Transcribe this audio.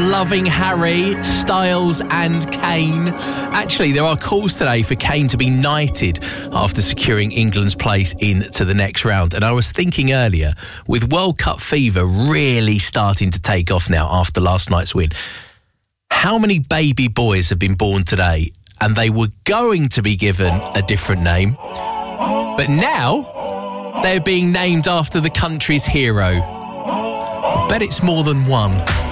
loving Harry, Styles and Kane. Actually, there are calls today for Kane to be knighted after securing England's place into the next round. And I was thinking earlier, with World Cup fever really starting to take off now after last night's win, how many baby boys have been born today and they were going to be given a different name, but now they're being named after the country's hero? I bet it's more than one.